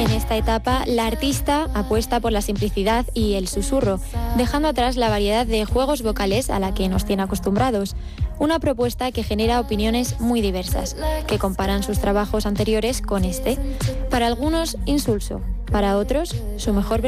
En esta etapa, la artista apuesta por la simplicidad y el susurro, dejando atrás la variedad de juegos vocales a la que nos tiene acostumbrados. Una propuesta que genera opiniones muy diversas, que comparan sus trabajos anteriores con este. Para algunos, insulso. Para otros, su mejor